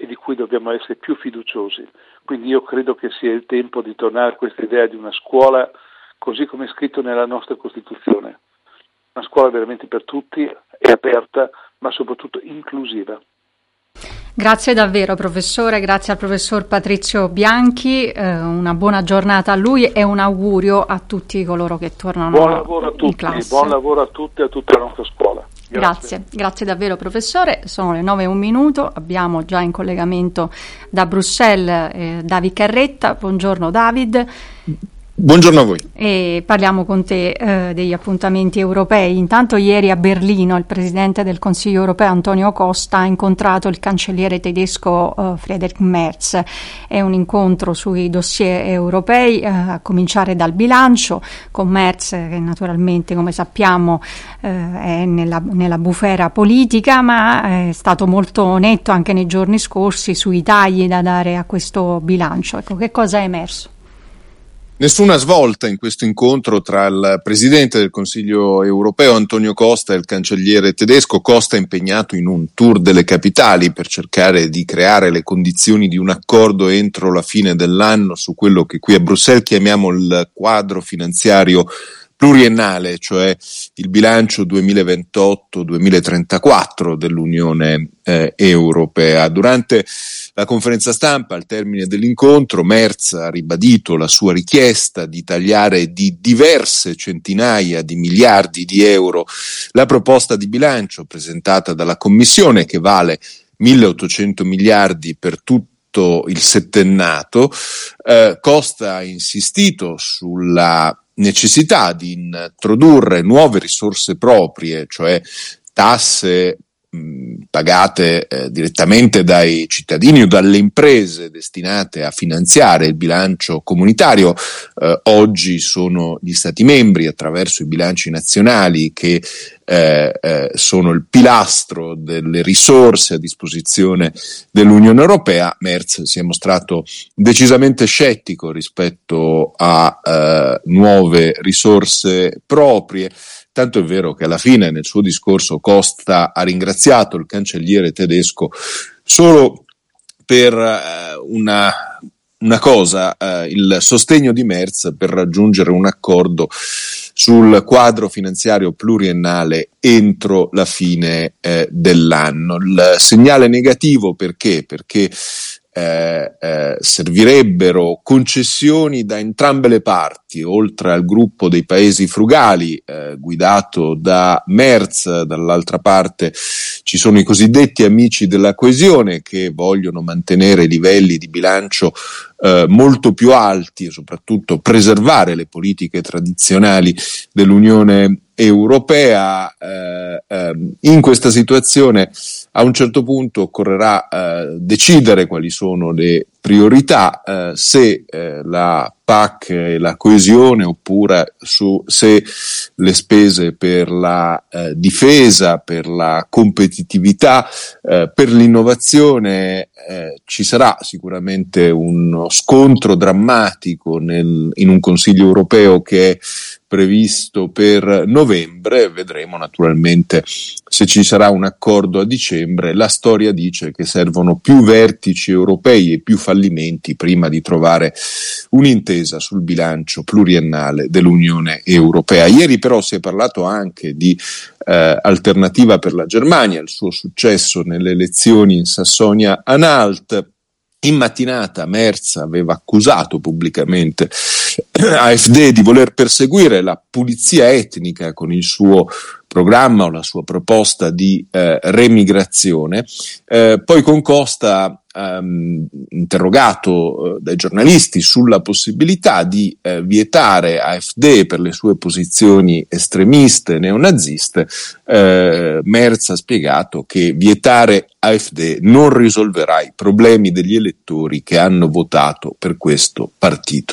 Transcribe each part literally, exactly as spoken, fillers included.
di cui dobbiamo essere più fiduciosi. Quindi io credo che sia il tempo di tornare a questa idea di una scuola così come è scritto nella nostra Costituzione. Una scuola veramente per tutti, è aperta, ma soprattutto inclusiva. Grazie davvero professore, grazie al professor Patrizio Bianchi, eh, una buona giornata a lui e un augurio a tutti coloro che tornano buon lavoro a tutti, in classe. Buon lavoro a tutti e a tutta la nostra scuola. Grazie. grazie, grazie davvero professore, sono le nove e un minuto, abbiamo già in collegamento da Bruxelles eh, David Carretta, buongiorno David. Buongiorno a voi. E parliamo con te eh, degli appuntamenti europei. Intanto ieri a Berlino il Presidente del Consiglio europeo Antonio Costa ha incontrato il cancelliere tedesco eh, Friedrich Merz. È un incontro sui dossier europei, eh, a cominciare dal bilancio, con Merz che naturalmente, come sappiamo, eh, è nella, nella bufera politica, ma è stato molto netto anche nei giorni scorsi sui tagli da dare a questo bilancio. Ecco, che cosa è emerso? Nessuna svolta in questo incontro tra il Presidente del Consiglio europeo Antonio Costa e il cancelliere tedesco. Costa è impegnato in un tour delle capitali per cercare di creare le condizioni di un accordo entro la fine dell'anno su quello che qui a Bruxelles chiamiamo il quadro finanziario pluriennale, cioè il bilancio duemilaventotto duemilatrentaquattro dell'Unione eh, Europea. Durante la conferenza stampa, al termine dell'incontro, Merz ha ribadito la sua richiesta di tagliare di diverse centinaia di miliardi di euro la proposta di bilancio presentata dalla Commissione, che vale milleottocento miliardi per tutto il settennato. Eh, Costa ha insistito sulla necessità di introdurre nuove risorse proprie, cioè tasse mh, pagate eh, direttamente dai cittadini o dalle imprese destinate a finanziare il bilancio comunitario. Eh, oggi sono gli Stati membri, attraverso i bilanci nazionali, che Eh, eh, sono il pilastro delle risorse a disposizione dell'Unione Europea. Merz si è mostrato decisamente scettico rispetto a eh, nuove risorse proprie, tanto è vero che alla fine nel suo discorso Costa ha ringraziato il cancelliere tedesco solo per eh, una Una cosa, eh, il sostegno di Merz per raggiungere un accordo sul quadro finanziario pluriennale entro la fine eh, dell'anno. Il segnale negativo perché? Perché eh, eh, servirebbero concessioni da entrambe le parti, oltre al gruppo dei paesi frugali eh, guidato da Merz. Dall'altra parte ci sono i cosiddetti amici della coesione, che vogliono mantenere livelli di bilancio eh, molto più alti e soprattutto preservare le politiche tradizionali dell'Unione Europea. Eh, eh, in questa situazione a un certo punto occorrerà eh, decidere quali sono le priorità, eh, se eh, la P A C e la coesione, oppure su se le spese per la eh, difesa, per la competitività, eh, per l'innovazione. Eh, ci sarà sicuramente uno scontro drammatico nel, in un Consiglio europeo che è previsto per novembre. Vedremo naturalmente se ci sarà un accordo a dicembre. La storia dice che servono più vertici europei e più fallimenti prima di trovare un'intesa sul bilancio pluriennale dell'Unione Europea. Ieri però si è parlato anche di eh, alternativa per la Germania, il suo successo nelle elezioni in Sassonia-Anhalt. In mattinata Merz aveva accusato pubblicamente AfD di voler perseguire la pulizia etnica con il suo programma o la sua proposta di eh, remigrazione. Eh, poi con Costa, ehm, interrogato eh, dai giornalisti sulla possibilità di eh, vietare AfD per le sue posizioni estremiste neonaziste, eh, Merz ha spiegato che vietare AfD non risolverà i problemi degli elettori che hanno votato per questo partito.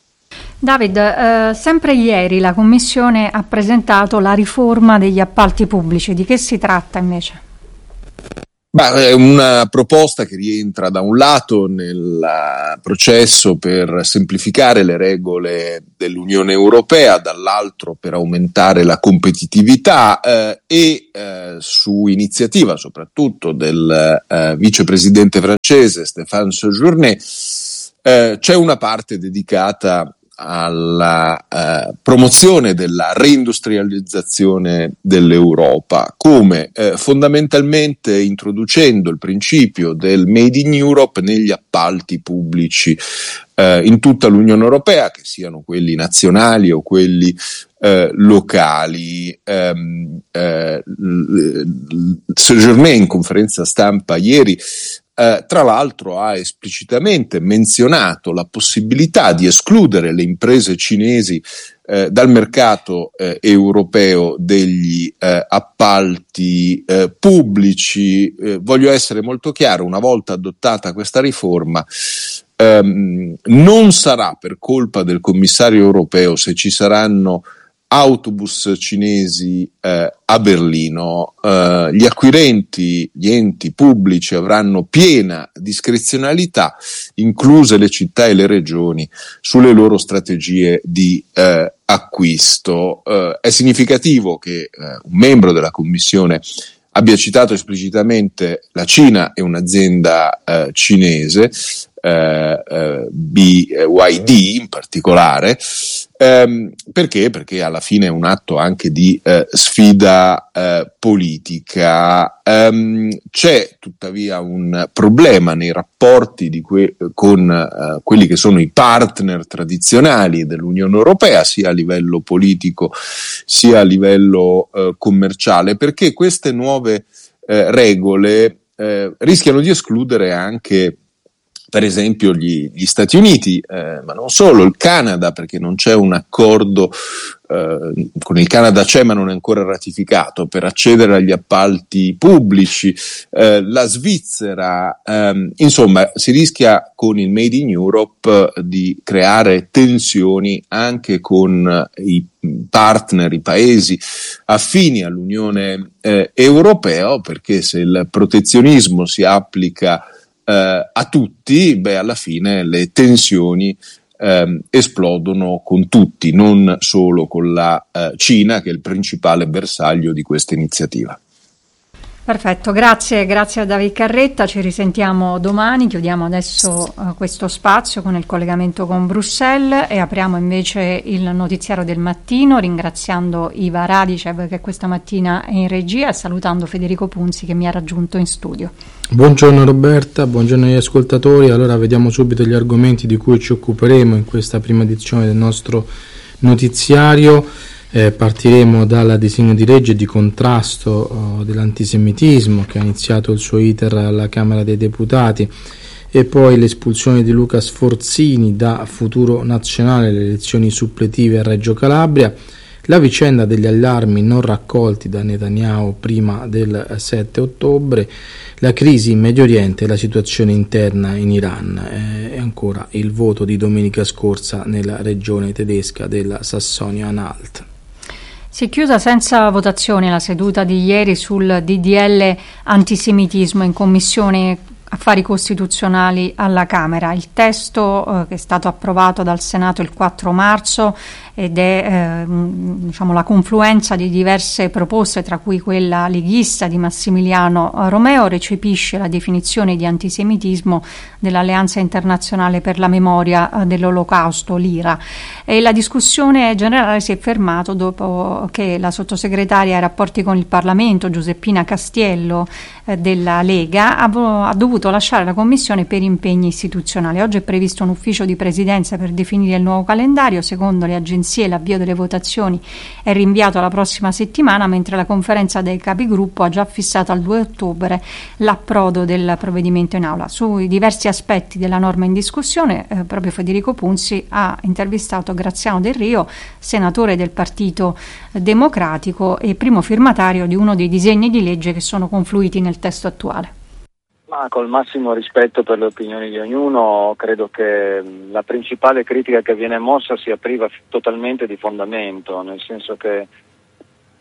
David, eh, sempre ieri la Commissione ha presentato la riforma degli appalti pubblici. Di che si tratta invece? Ma è una proposta che rientra da un lato nel processo per semplificare le regole dell'Unione Europea, dall'altro per aumentare la competitività eh, e eh, su iniziativa soprattutto del eh, vicepresidente francese Stéphane Séjourné eh, c'è una parte dedicata alla eh, promozione della reindustrializzazione dell'Europa, come eh, fondamentalmente introducendo il principio del Made in Europe negli appalti pubblici eh, in tutta l'Unione Europea, che siano quelli nazionali o quelli eh, locali. Ehm, eh, Séjourné in conferenza stampa ieri Eh, tra l'altro ha esplicitamente menzionato la possibilità di escludere le imprese cinesi eh, dal mercato eh, europeo degli eh, appalti eh, pubblici. Eh, voglio essere molto chiaro, una volta adottata questa riforma ehm, non sarà per colpa del commissario europeo se ci saranno autobus cinesi eh, a Berlino. Eh, gli acquirenti, gli enti pubblici avranno piena discrezionalità, incluse le città e le regioni, sulle loro strategie di eh, acquisto. Eh, è significativo che eh, un membro della Commissione abbia citato esplicitamente la Cina e un'azienda eh, cinese, eh, eh, B Y D in particolare. Ehm, perché? Perché alla fine è un atto anche di eh, sfida eh, politica. Ehm, c'è tuttavia un problema nei rapporti di que- con eh, quelli che sono i partner tradizionali dell'Unione Europea, sia a livello politico sia a livello eh, commerciale, perché queste nuove eh, regole eh, rischiano di escludere anche per esempio gli, gli Stati Uniti, eh, ma non solo, il Canada, perché non c'è un accordo, eh, con il Canada c'è ma non è ancora ratificato, per accedere agli appalti pubblici, eh, la Svizzera, ehm, insomma si rischia con il Made in Europe eh, di creare tensioni anche con i partner, i paesi affini all'Unione eh, Europea, perché se il protezionismo si applica Uh, a tutti, beh, alla fine le tensioni um, esplodono con tutti, non solo con la uh, Cina, che è il principale bersaglio di questa iniziativa. Perfetto, grazie, grazie a David Carretta, ci risentiamo domani, chiudiamo adesso uh, questo spazio con il collegamento con Bruxelles e apriamo invece il notiziario del mattino ringraziando Iva Radicev che questa mattina è in regia e salutando Federico Punzi che mi ha raggiunto in studio. Buongiorno Roberta, buongiorno agli ascoltatori. Allora vediamo subito gli argomenti di cui ci occuperemo in questa prima edizione del nostro notiziario. Eh, partiremo dal disegno di legge di contrasto oh, dell'antisemitismo che ha iniziato il suo iter alla Camera dei Deputati e poi l'espulsione di Luca Sforzini da Futuro Nazionale alle elezioni suppletive a Reggio Calabria, la vicenda degli allarmi non raccolti da Netanyahu prima del sette ottobre, la crisi in Medio Oriente e la situazione interna in Iran eh, e ancora il voto di domenica scorsa nella regione tedesca della Sassonia-Anhalt. Si è chiusa senza votazione la seduta di ieri sul D D L antisemitismo in Commissione Affari Costituzionali alla Camera. Il testo eh, che è stato approvato dal Senato il quattro marzo ed è eh, diciamo, la confluenza di diverse proposte, tra cui quella leghista di Massimiliano Romeo, recepisce la definizione di antisemitismo dell'Alleanza Internazionale per la Memoria dell'Olocausto, l'I R A. E la discussione generale si è fermata dopo che la sottosegretaria ai rapporti con il Parlamento, Giuseppina Castiello, eh, della Lega, ha, ha dovuto lasciare la Commissione per impegni istituzionali. Oggi è previsto un ufficio di presidenza per definire il nuovo calendario. Secondo le agenzie l'avvio delle votazioni è rinviato alla prossima settimana, mentre la conferenza dei capigruppo ha già fissato al due ottobre l'approdo del provvedimento in aula. Sui diversi aspetti della norma in discussione eh, proprio Federico Punzi ha intervistato Graziano Del Rio, senatore del Partito Democratico e primo firmatario di uno dei disegni di legge che sono confluiti nel testo attuale. Ma col massimo rispetto per le opinioni di ognuno, credo che la principale critica che viene mossa sia priva totalmente di fondamento, nel senso che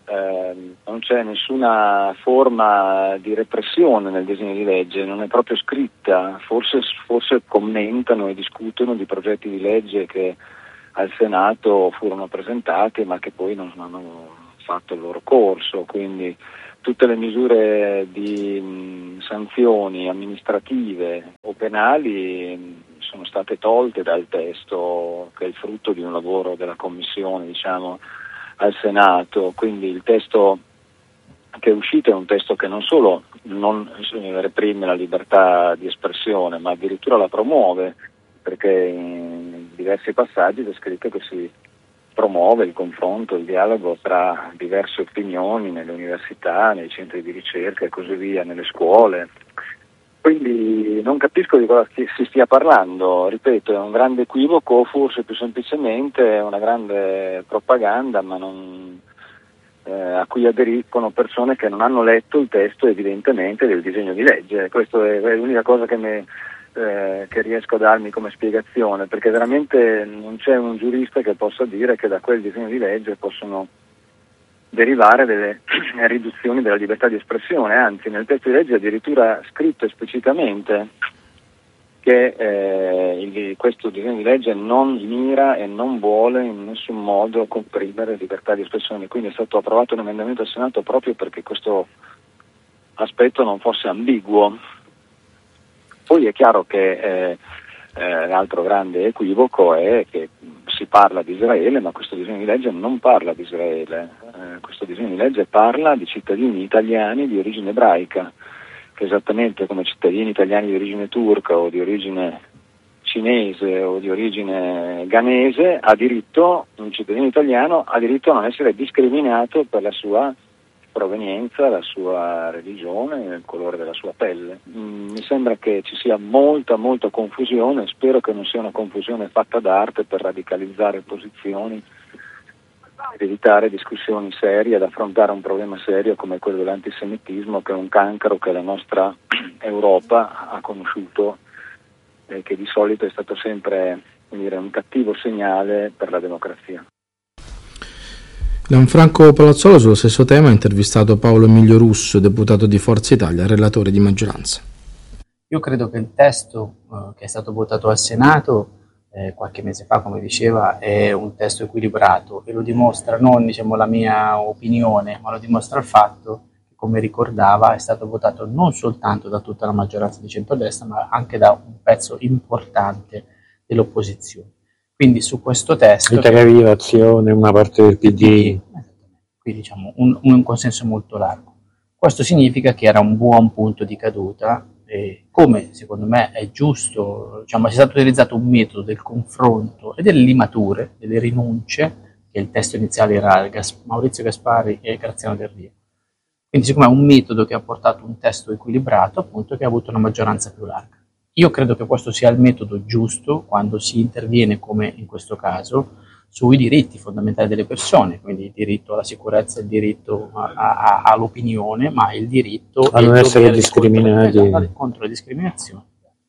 eh, non c'è nessuna forma di repressione nel disegno di legge, non è proprio scritta, forse, forse commentano e discutono di progetti di legge che al Senato furono presentati ma che poi non hanno fatto il loro corso, quindi tutte le misure di mh, sanzioni amministrative o penali mh, sono state tolte dal testo, che è il frutto di un lavoro della Commissione, diciamo, al Senato. Quindi il testo che è uscito è un testo che non solo non reprime la libertà di espressione, ma addirittura la promuove, perché in diversi passaggi è scritto che si promuove il confronto, il dialogo tra diverse opinioni nelle università, nei centri di ricerca e così via, nelle scuole. Quindi non capisco di cosa si stia parlando, ripeto, è un grande equivoco, forse più semplicemente è una grande propaganda, ma non, eh, a cui aderiscono persone che non hanno letto il testo evidentemente del disegno di legge. Questa è, è l'unica cosa che mi Eh, che riesco a darmi come spiegazione, perché veramente non c'è un giurista che possa dire che da quel disegno di legge possono derivare delle riduzioni della libertà di espressione, anzi nel testo di legge è addirittura scritto esplicitamente che eh, il, questo disegno di legge non mira e non vuole in nessun modo comprimere la libertà di espressione, quindi è stato approvato un emendamento al Senato proprio perché questo aspetto non fosse ambiguo. Poi è chiaro che eh, eh, l'altro grande equivoco è che si parla di Israele, ma questo disegno di legge non parla di Israele, eh, questo disegno di legge parla di cittadini italiani di origine ebraica, che esattamente come cittadini italiani di origine turca o di origine cinese o di origine ghanese ha diritto, un cittadino italiano ha diritto a non essere discriminato per la sua provenienza, la sua religione, il colore della sua pelle. Mm, mi sembra che ci sia molta molta confusione, spero che non sia una confusione fatta d'arte per radicalizzare posizioni ed evitare discussioni serie ed affrontare un problema serio come quello dell'antisemitismo, che è un cancro che la nostra Europa ha conosciuto e che di solito è stato sempre, come dire, un cattivo segnale per la democrazia. Lanfranco Palazzolo sullo stesso tema ha intervistato Paolo Emilio Russo, deputato di Forza Italia, relatore di maggioranza. Io credo che il testo eh, che è stato votato al Senato eh, qualche mese fa, come diceva, è un testo equilibrato e lo dimostra non diciamo, la mia opinione, ma lo dimostra il fatto che, come ricordava, è stato votato non soltanto da tutta la maggioranza di centrodestra, ma anche da un pezzo importante dell'opposizione. Quindi su questo testo Italia Viva, Azione, una parte del P D, quindi diciamo un, un consenso molto largo. Questo significa che era un buon punto di caduta, e come secondo me è giusto, diciamo, è stato utilizzato un metodo del confronto e delle limature, delle rinunce, che il testo iniziale era Gas- Maurizio Gaspari e Graziano Del Rio. Quindi siccome è un metodo che ha portato un testo equilibrato, appunto, che ha avuto una maggioranza più larga. Io credo che questo sia il metodo giusto quando si interviene, come in questo caso, sui diritti fondamentali delle persone, quindi il diritto alla sicurezza, il diritto a, a, all'opinione, ma il diritto a non essere discriminati contro, contro le discriminazioni.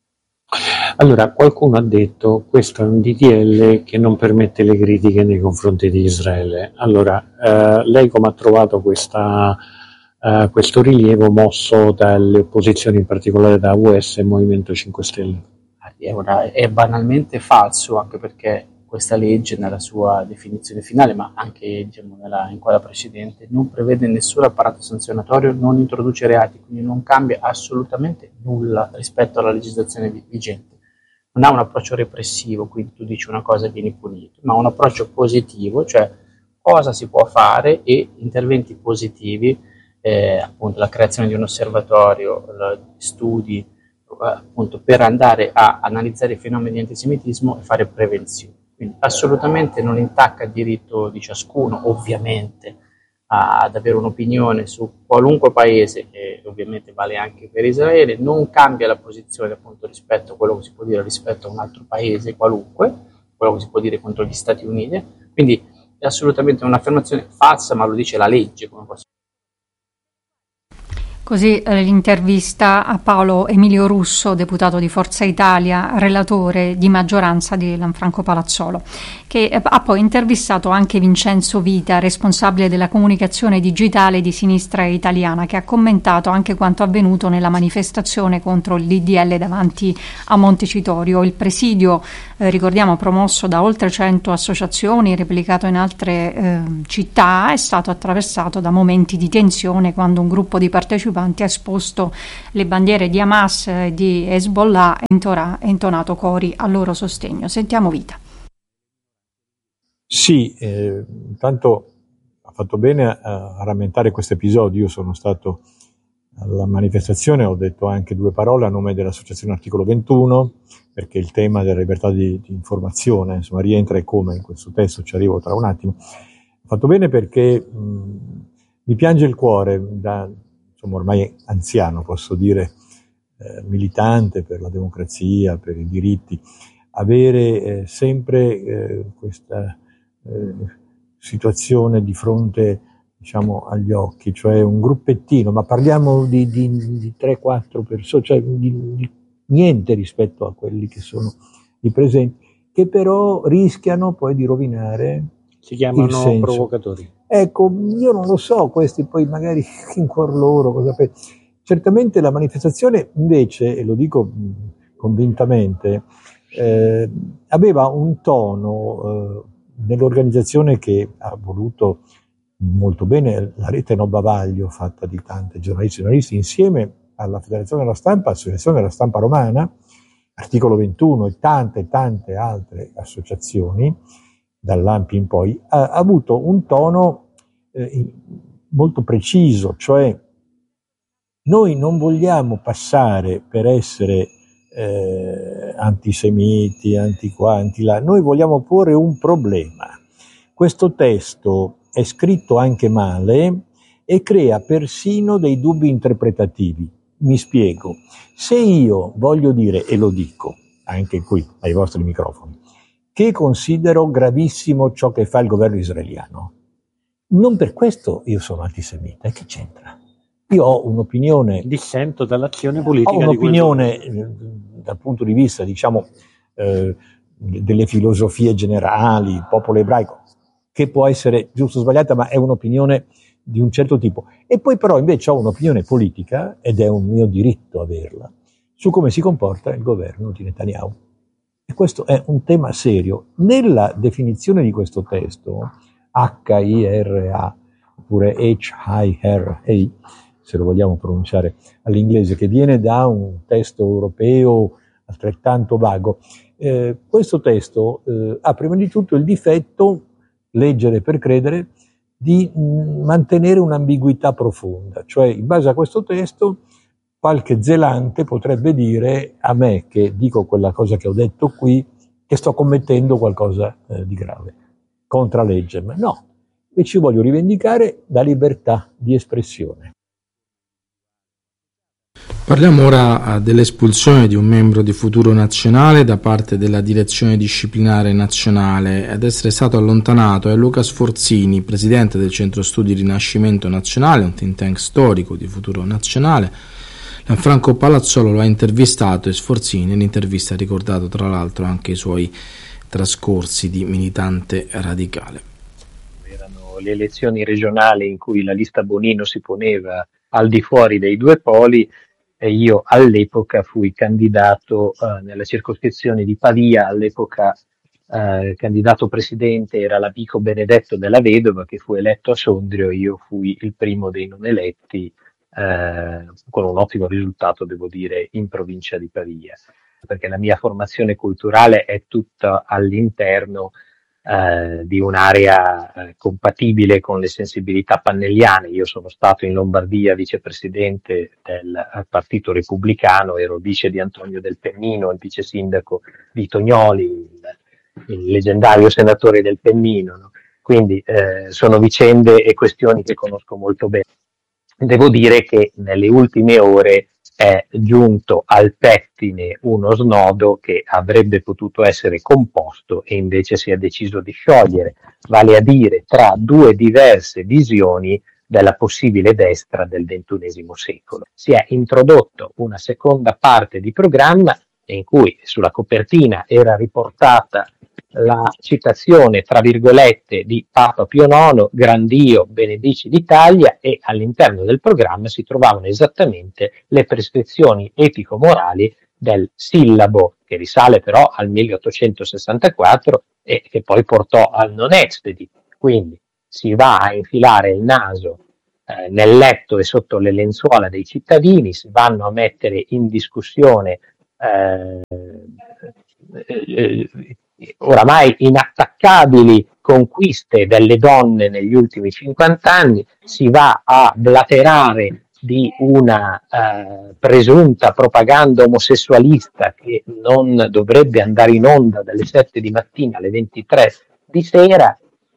Allora, qualcuno ha detto questo è un D D L che non permette le critiche nei confronti di Israele. Allora, eh, lei come ha trovato questa Uh, questo rilievo mosso dalle opposizioni, in particolare da U S e Movimento cinque Stelle? È, una, è banalmente falso, anche perché questa legge nella sua definizione finale, ma anche diciamo, nella, in quella precedente, non prevede nessun apparato sanzionatorio, non introduce reati, quindi non cambia assolutamente nulla rispetto alla legislazione vigente. Non ha un approccio repressivo, quindi tu dici una cosa e vieni punito, ma un approccio positivo, cioè cosa si può fare e interventi positivi. Eh, appunto la creazione di un osservatorio, studi eh, appunto per andare a analizzare i fenomeni di antisemitismo e fare prevenzione. Quindi assolutamente non intacca il diritto di ciascuno, ovviamente, a, ad avere un'opinione su qualunque paese, e ovviamente vale anche per Israele, non cambia la posizione appunto rispetto a quello che si può dire rispetto a un altro paese qualunque, quello che si può dire contro gli Stati Uniti, quindi è assolutamente un'affermazione falsa, ma lo dice la legge, come posso Così eh, l'intervista a Paolo Emilio Russo, deputato di Forza Italia, relatore di maggioranza di Lanfranco Palazzolo, che eh, ha poi intervistato anche Vincenzo Vita, responsabile della comunicazione digitale di Sinistra Italiana, che ha commentato anche quanto avvenuto nella manifestazione contro il D D L davanti a Montecitorio. Il presidio, eh, ricordiamo, promosso da oltre cento associazioni, replicato in altre eh, città, è stato attraversato da momenti di tensione quando un gruppo di partecipanti ha esposto le bandiere di Hamas e di Hezbollah e intonato cori a loro sostegno. Sentiamo Vita. Sì, eh, intanto ha fatto bene a, a rammentare questo episodio. Io sono stato alla manifestazione, ho detto anche due parole a nome dell'associazione Articolo ventuno, perché il tema della libertà di, di informazione insomma, rientra e come in questo testo, ci arrivo tra un attimo. Ho fatto bene perché mh, mi piange il cuore da insomma ormai anziano, posso dire, eh, militante per la democrazia, per i diritti, avere eh, sempre eh, questa eh, situazione di fronte, diciamo, agli occhi, cioè un gruppettino, ma parliamo di, di, di tre quattro persone, cioè di, di niente rispetto a quelli che sono i presenti, che però rischiano poi di rovinare. Si chiamano provocatori. Ecco, io non lo so, questi poi magari in cuor loro cosa pensano. Certamente la manifestazione invece, e lo dico convintamente, eh, aveva un tono eh, nell'organizzazione che ha voluto molto bene la rete No Bavaglio, fatta di tante giornalisti e giornalisti, insieme alla Federazione della Stampa, Associazione della Stampa Romana, Articolo ventuno e tante tante altre associazioni, dall'A N P I in poi, ha, ha avuto un tono eh, molto preciso, cioè noi non vogliamo passare per essere eh, antisemiti, anti qua, anti là, noi vogliamo porre un problema. Questo testo è scritto anche male e crea persino dei dubbi interpretativi. Mi spiego. Se io voglio dire, e lo dico anche qui ai vostri microfoni, che considero gravissimo ciò che fa il governo israeliano, non per questo io sono antisemita, che c'entra? Io ho un'opinione... Dissento dall'azione politica. Ho un'opinione di quel... dal punto di vista, diciamo, eh, delle filosofie generali, il popolo ebraico, che può essere giusto o sbagliata, ma è un'opinione di un certo tipo. E poi però invece ho un'opinione politica, ed è un mio diritto averla, su come si comporta il governo di Netanyahu. E questo è un tema serio. Nella definizione di questo testo, H I R A, oppure H I R A, se lo vogliamo pronunciare all'inglese, che viene da un testo europeo altrettanto vago, eh, questo testo eh, ha prima di tutto il difetto, leggere per credere, di mh, mantenere un'ambiguità profonda. Cioè, in base a questo testo, qualche zelante potrebbe dire a me, che dico quella cosa che ho detto qui, che sto commettendo qualcosa eh, di grave, contra legge. Ma no, invece io voglio rivendicare la libertà di espressione. Parliamo ora dell'espulsione di un membro di Futuro Nazionale da parte della direzione disciplinare nazionale. Ad essere stato allontanato è Luca Sforzini, presidente del Centro Studi Rinascimento Nazionale, un think tank storico di Futuro Nazionale. Lanfranco Palazzolo lo ha intervistato e Sforzini nell'intervista ha ricordato tra l'altro anche i suoi trascorsi di militante radicale. Erano le elezioni regionali in cui la lista Bonino si poneva al di fuori dei due poli, e io all'epoca fui candidato eh, nella circoscrizione di Pavia. All'epoca eh, candidato presidente era l'amico Benedetto della Vedova, che fu eletto a Sondrio. Io fui il primo dei non eletti, eh, con un ottimo risultato, devo dire, in provincia di Pavia, perché la mia formazione culturale è tutta all'interno Eh, di un'area eh, compatibile con le sensibilità pannelliane. Io sono stato in Lombardia vicepresidente del eh, Partito Repubblicano, ero vice di Antonio Del Pennino, il vice sindaco di Tognoli, il, il leggendario senatore Del Pennino, no? Quindi eh, sono vicende e questioni che conosco molto bene. Devo dire che nelle ultime ore è giunto al pettine uno snodo che avrebbe potuto essere composto e invece si è deciso di sciogliere, vale a dire tra due diverse visioni della possibile destra del ventunesimo secolo. Si è introdotto una seconda parte di programma in cui sulla copertina era riportata la citazione, tra virgolette, di Papa Pio nono, Grandio, Benedici d'Italia, e all'interno del programma si trovavano esattamente le prescrizioni etico-morali del sillabo, che risale però al milleottocentosessantaquattro e che poi portò al non expedit. Quindi si va a infilare il naso eh, nel letto e sotto le lenzuola dei cittadini, si vanno a mettere in discussione eh, eh, oramai inattaccabili conquiste delle donne negli ultimi cinquanta anni, si va a blaterare di una eh, presunta propaganda omosessualista che non dovrebbe andare in onda dalle sette di mattina alle ventitré di sera,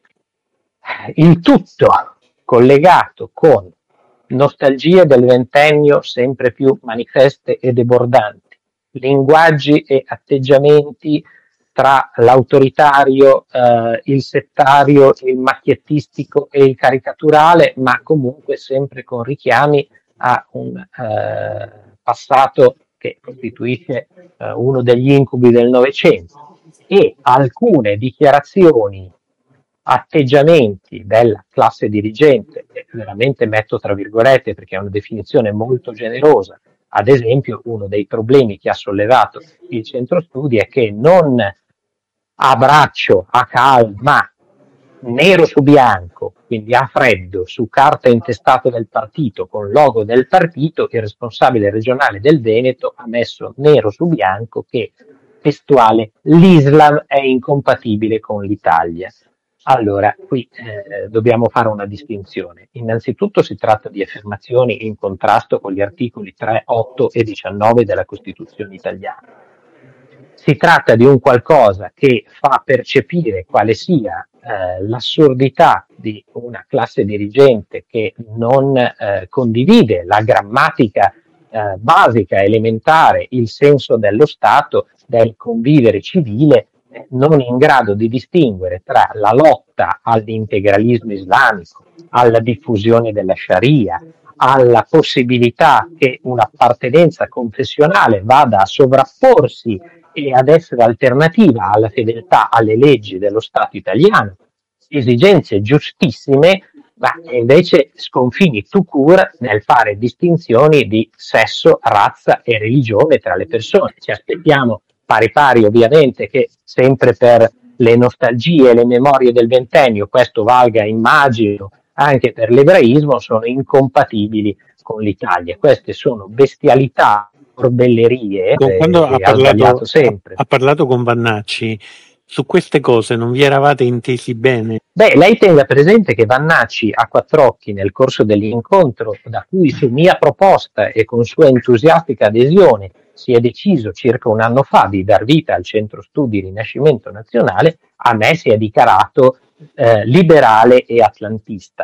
il tutto collegato con nostalgie del ventennio sempre più manifeste e debordanti, linguaggi e atteggiamenti tra l'autoritario, eh, il settario, il macchiettistico e il caricaturale, ma comunque sempre con richiami a un eh, passato che costituisce eh, uno degli incubi del Novecento, e alcune dichiarazioni, atteggiamenti della classe dirigente, che veramente metto tra virgolette perché è una definizione molto generosa. Ad esempio, uno dei problemi che ha sollevato il centro studi è che non a braccio, a caldo, ma nero su bianco, quindi a freddo, su carta intestata del partito, con logo del partito, il responsabile regionale del Veneto ha messo nero su bianco che, testuale, l'Islam è incompatibile con l'Italia. Allora, qui eh, dobbiamo fare una distinzione. Innanzitutto si tratta di affermazioni in contrasto con gli articoli tre, otto e diciannove della Costituzione italiana. Si tratta di un qualcosa che fa percepire quale sia eh, l'assurdità di una classe dirigente che non eh, condivide la grammatica eh, basica, elementare, il senso dello Stato, del convivere civile, eh, non in grado di distinguere tra la lotta all'integralismo islamico, alla diffusione della Sharia, alla possibilità che un'appartenenza confessionale vada a sovrapporsi e ad essere alternativa alla fedeltà alle leggi dello Stato italiano, esigenze giustissime, ma invece sconfini tout court nel fare distinzioni di sesso, razza e religione tra le persone. Ci aspettiamo pari pari ovviamente che sempre per le nostalgie e le memorie del ventennio questo valga, immagino, anche per l'ebraismo, sono incompatibili con l'Italia. Queste sono bestialità, corbellerie. Quando ha parlato, sempre. ha parlato con Vannacci, su queste cose non vi eravate intesi bene? Beh, lei tenga presente che Vannacci a quattro occhi nel corso dell'incontro, da cui su mia proposta e con sua entusiastica adesione si è deciso circa un anno fa di dar vita al Centro Studi Rinascimento Nazionale, a me si è dichiarato eh, liberale e atlantista.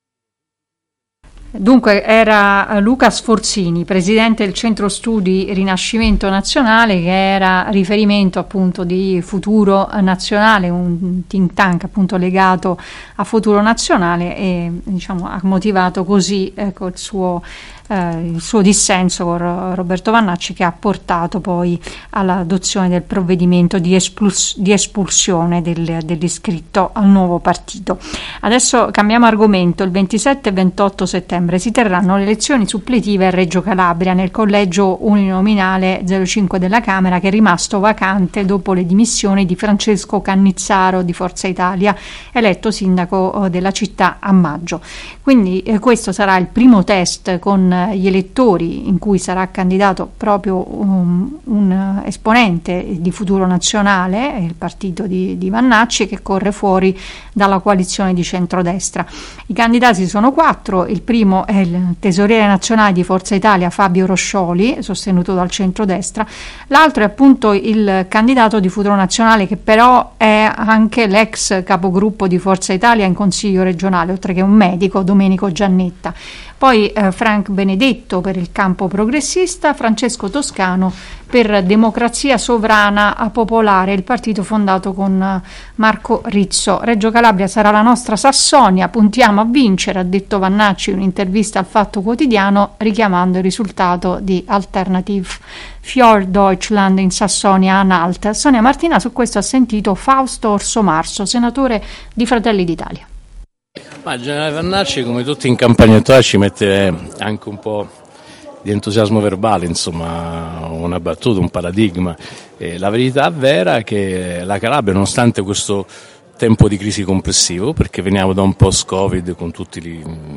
Dunque era Luca Sforzini, presidente del Centro Studi Rinascimento Nazionale, che era riferimento appunto di Futuro Nazionale, un think tank appunto legato a Futuro Nazionale, e diciamo ha motivato così ecco, il suo Eh, il suo dissenso con Roberto Vannacci, che ha portato poi all'adozione del provvedimento di, espuls- di espulsione del, dell'iscritto al nuovo partito. Adesso cambiamo argomento. Il ventisette e ventotto settembre si terranno le elezioni suppletive a Reggio Calabria nel collegio uninominale zero cinque della Camera, che è rimasto vacante dopo le dimissioni di Francesco Cannizzaro di Forza Italia, eletto sindaco della città a maggio. Quindi eh, questo sarà il primo test con gli elettori, in cui sarà candidato proprio um, un esponente di Futuro Nazionale, il partito di, di Vannacci, che corre fuori dalla coalizione di centrodestra. I candidati sono quattro: il primo è il tesoriere nazionale di Forza Italia Fabio Roscioli, sostenuto dal centrodestra, l'altro è appunto il candidato di Futuro Nazionale, che però è anche l'ex capogruppo di Forza Italia in Consiglio regionale, oltre che un medico, Domenico Giannetta. poi eh, Frank Benedetto per il campo progressista, Francesco Toscano per Democrazia Sovrana a Popolare, il partito fondato con Marco Rizzo. Reggio Calabria sarà la nostra Sassonia, puntiamo a vincere, ha detto Vannacci in un'intervista al Fatto Quotidiano, richiamando il risultato di Alternative für Deutschland in Sassonia-Anhalt. Sonia Martina su questo ha sentito Fausto Orsomarso, senatore di Fratelli d'Italia. Ma il generale Vannacci, come tutti in campagna elettorale, ci mette anche un po' di entusiasmo verbale, insomma, una battuta, un paradigma. E la verità vera è che la Calabria, nonostante questo tempo di crisi complessivo, perché veniamo da un post-Covid con tutti gli,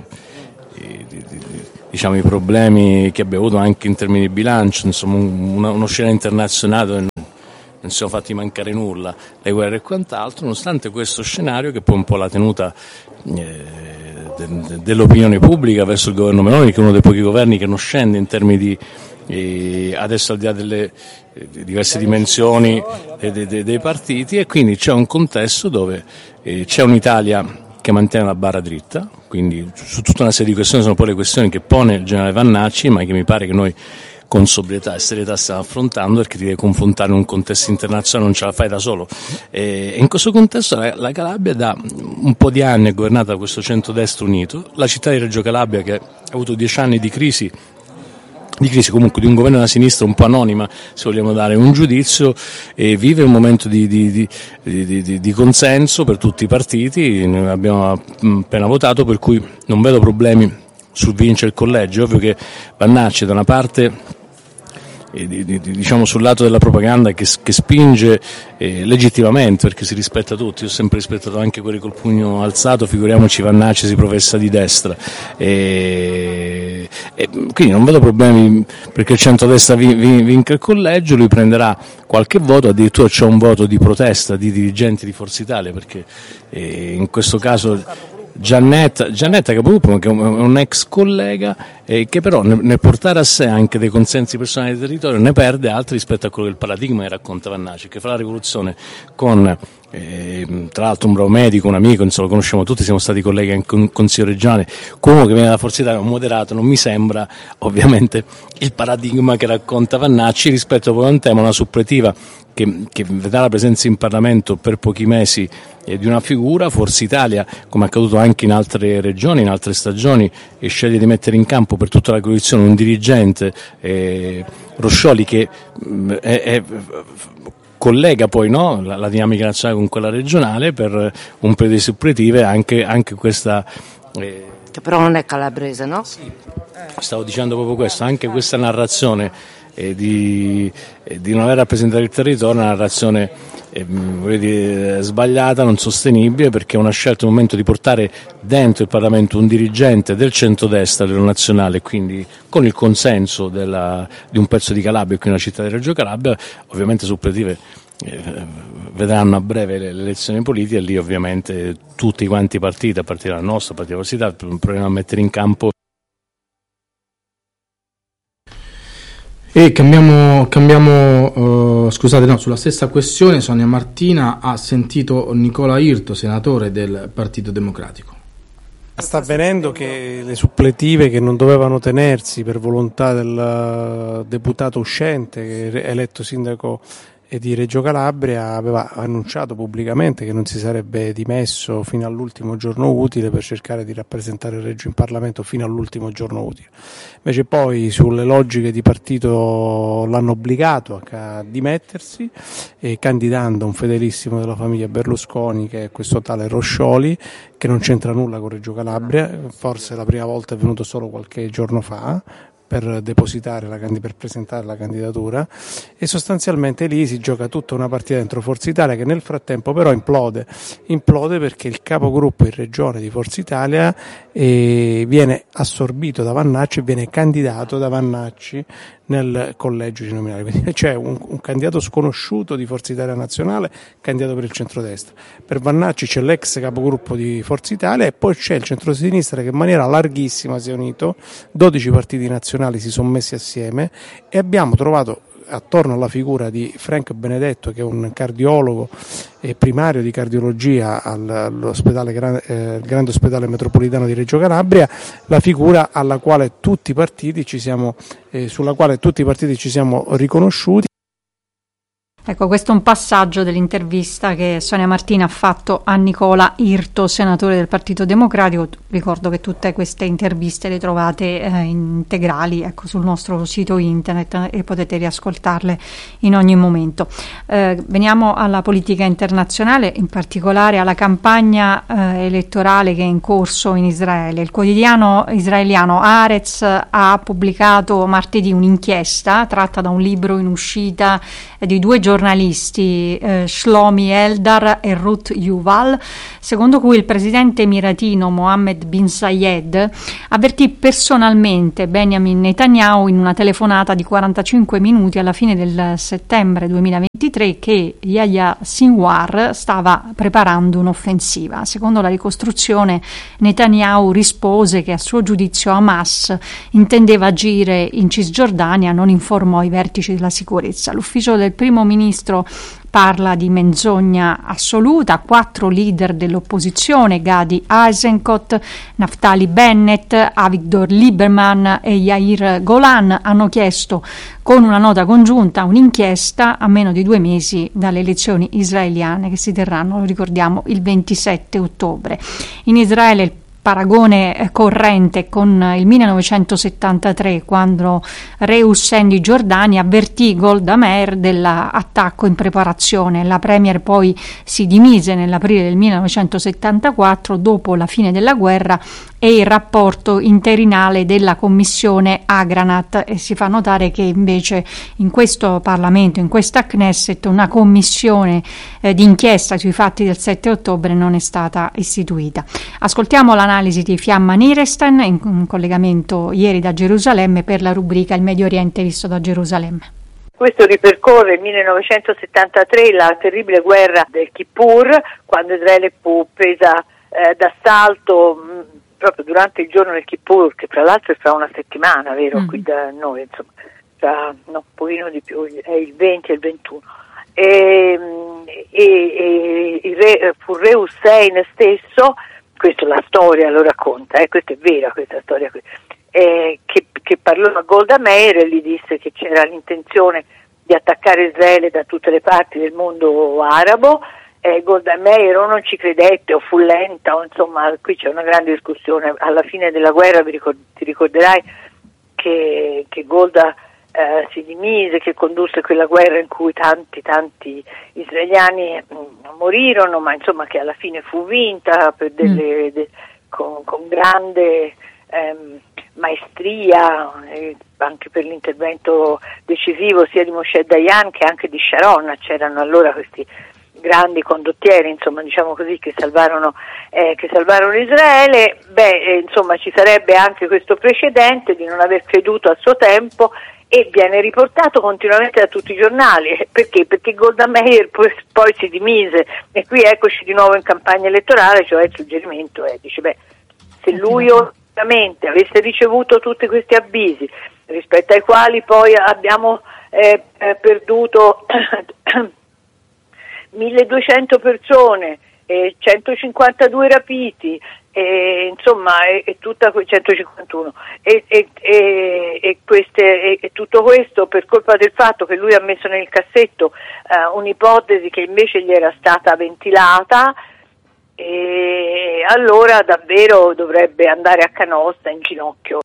i, diciamo, i problemi che abbiamo avuto anche in termini di bilancio, insomma, una, uno scenario internazionale dove non si sono fatti mancare nulla, le guerre e quant'altro, nonostante questo scenario che poi un po' la tenuta eh, de, dell'opinione pubblica verso il governo Meloni, che è uno dei pochi governi che non scende in termini di, eh, adesso al di là delle eh, diverse dimensioni eh, de, de, dei partiti, e quindi c'è un contesto dove eh, c'è un'Italia che mantiene la barra dritta, quindi su tutta una serie di questioni sono poi le questioni che pone il generale Vannacci, ma che mi pare che noi con sobrietà e serietà stiamo affrontando, perché ti devi confrontare in un contesto internazionale, non ce la fai da solo. E in questo contesto la, la Calabria da un po' di anni è governata da questo centrodestra unito, la città di Reggio Calabria che ha avuto dieci anni di crisi, di crisi comunque di un governo della sinistra un po' anonima, se vogliamo dare un giudizio, e vive un momento di, di, di, di, di, di consenso per tutti i partiti. Noi abbiamo appena votato, per cui non vedo problemi sul vincere il collegio. È ovvio che Vannacci da una parte eh, di, di, diciamo sul lato della propaganda che, che spinge eh, legittimamente, perché si rispetta tutti, io ho sempre rispettato anche quelli col pugno alzato, figuriamoci Vannacci si professa di destra, e, e quindi non vedo problemi perché il centrodestra vi, vi, vinca il collegio, lui prenderà qualche voto, addirittura c'è un voto di protesta di dirigenti di Forza Italia, perché eh, in questo caso Giannetta, Giannetta Capogruppo, che è un, un ex collega, eh, che però nel, nel portare a sé anche dei consensi personali del territorio ne perde altri rispetto a quello del paradigma che racconta Vannacci, che fa la rivoluzione con eh, tra l'altro un bravo medico, un amico, insomma lo conosciamo tutti, siamo stati colleghi anche in consiglio regionale, comunque che viene da Forza Italia, un moderato, non mi sembra ovviamente il paradigma che racconta Vannacci rispetto a un tema, una suppletiva che, che vedrà la presenza in Parlamento per pochi mesi eh, di una figura. Forza Italia, come è accaduto anche in altre regioni, in altre stagioni, e sceglie di mettere in campo per tutta la coalizione un dirigente, eh, Roscioli, che mh, è, è collega poi no, la, la dinamica nazionale con quella regionale per un periodo di suppletive, anche, anche questa eh, che però non è calabrese, no? Sì. Stavo dicendo proprio questo, anche questa narrazione eh, di, eh, di non aver rappresentato il territorio, una narrazione eh, dire, sbagliata, non sostenibile, perché è una scelta un momento di portare dentro il Parlamento un dirigente del centrodestra, dello nazionale, quindi con il consenso della, di un pezzo di Calabria, qui nella città di Reggio Calabria, ovviamente suppletive eh, vedranno a breve le, le elezioni politiche, e lì ovviamente tutti quanti i partiti, a partire dal nostro, a partire dalla Forza Italia, proviamo a mettere in campo. E cambiamo, cambiamo uh, scusate, no, sulla stessa questione Sonia Martina ha sentito Nicola Irto, senatore del Partito Democratico. Sta avvenendo che le suppletive che non dovevano tenersi per volontà del deputato uscente, eletto sindaco di Reggio Calabria, aveva annunciato pubblicamente che non si sarebbe dimesso fino all'ultimo giorno utile per cercare di rappresentare il Reggio in Parlamento fino all'ultimo giorno utile. Invece poi sulle logiche di partito l'hanno obbligato a dimettersi, e candidando un fedelissimo della famiglia Berlusconi, che è questo tale Roscioli, che non c'entra nulla con Reggio Calabria, forse la prima volta è venuto solo qualche giorno fa per depositare la, per presentare la candidatura, e sostanzialmente lì si gioca tutta una partita dentro Forza Italia, che nel frattempo però implode implode perché il capogruppo in regione di Forza Italia eh, viene assorbito da Vannacci e viene candidato da Vannacci nel collegio uninominale, quindi c'è un, un candidato sconosciuto di Forza Italia Nazionale, candidato per il centrodestra. Per Vannacci c'è l'ex capogruppo di Forza Italia, e poi c'è il centrosinistra che in maniera larghissima si è unito, dodici partiti nazionali si sono messi assieme, e abbiamo trovato attorno alla figura di Frank Benedetto, che è un cardiologo e primario di cardiologia all'ospedale eh, Grande Ospedale Metropolitano di Reggio Calabria, la figura alla quale tutti i partiti ci siamo, eh, sulla quale tutti i partiti ci siamo riconosciuti. Ecco, questo è un passaggio dell'intervista che Sonia Martini ha fatto a Nicola Irto, senatore del Partito Democratico. Ricordo che tutte queste interviste le trovate eh, integrali, ecco, sul nostro sito internet e potete riascoltarle in ogni momento. Eh, veniamo alla politica internazionale, in particolare alla campagna eh, elettorale che è in corso in Israele. Il quotidiano israeliano Haaretz ha pubblicato martedì un'inchiesta tratta da un libro in uscita eh, di due giornalisti giornalisti eh, Shlomi Eldar e Ruth Yuval, secondo cui il presidente emiratino Mohammed bin Zayed avvertì personalmente Benjamin Netanyahu in una telefonata di quarantacinque minuti alla fine del settembre duemilaventitré che Yahya Sinwar stava preparando un'offensiva. Secondo la ricostruzione, Netanyahu rispose che a suo giudizio Hamas intendeva agire in Cisgiordania, non informò i vertici della sicurezza. L'ufficio del primo ministro ministro parla di menzogna assoluta. Quattro leader dell'opposizione, Gadi Eisenkot, Naftali Bennett, Avigdor Lieberman e Yair Golan, hanno chiesto con una nota congiunta un'inchiesta a meno di due mesi dalle elezioni israeliane che si terranno, lo ricordiamo, il ventisette ottobre. In Israele il paragone corrente con il millenovecentosettantatré, quando re Hussein di Giordania avvertì Golda Meir dell'attacco in preparazione. La premier poi si dimise nell'aprile del millenovecentosettantaquattro dopo la fine della guerra e il rapporto interinale della commissione Agranat, e si fa notare che invece in questo Parlamento, in questa Knesset, una commissione eh, d'inchiesta sui fatti del sette ottobre non è stata istituita. Ascoltiamo l'analisi di Fiamma Niresten in, in collegamento ieri da Gerusalemme per la rubrica Il Medio Oriente visto da Gerusalemme. Questo ripercorre il millenovecentosettantatré, la terribile guerra del Kippur, quando Israele fu presa eh, d'assalto mh, proprio durante il giorno del Kippur, che tra l'altro è fra una settimana, vero, mm. qui da noi, insomma, tra, no, un pochino di più, è il venti e il ventuno. E, e, e il re, fu re Hussein stesso, questa la storia lo racconta, eh, questa è vera questa storia qui, eh, che, che parlò a Golda Meir e gli disse che c'era l'intenzione di attaccare Israele da tutte le parti del mondo arabo. Eh, Golda Meir o non ci credette o fu lenta, o insomma qui c'è una grande discussione. Alla fine della guerra vi ricord- ti ricorderai che, che Golda eh, si dimise, che condusse quella guerra in cui tanti tanti israeliani mh, morirono, ma insomma che alla fine fu vinta per delle, mm. de, con, con grande ehm, maestria, eh, anche per l'intervento decisivo sia di Moshe Dayan che anche di Sharon. C'erano allora questi grandi condottieri, insomma, diciamo così, che salvarono eh, che salvarono Israele. Beh, eh, insomma, ci sarebbe anche questo precedente di non aver creduto a suo tempo, e viene riportato continuamente da tutti i giornali. Perché? Perché Golda Meir poi, poi si dimise, e qui eccoci di nuovo in campagna elettorale, cioè il suggerimento è, dice, beh, se lui ovviamente avesse ricevuto tutti questi avvisi, rispetto ai quali poi abbiamo eh, eh, perduto milleduecento persone, eh, centocinquantadue rapiti, e, insomma, e, e tutta que- centocinquantuno e, e, e, e, queste, e, e tutto questo per colpa del fatto che lui ha messo nel cassetto eh, un'ipotesi che invece gli era stata ventilata, e allora davvero dovrebbe andare a canossa in ginocchio.